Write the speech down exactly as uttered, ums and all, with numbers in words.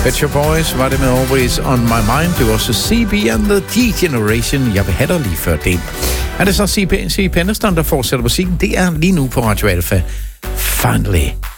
Pet Shop Boys var det med Always On My Mind. Det var også C B and the D-Generation. Jeg vil have dig lige før det. Er det så C P, C P Aniston, der fortsætter musikken? Det er lige nu på Radio Alpha. Finally.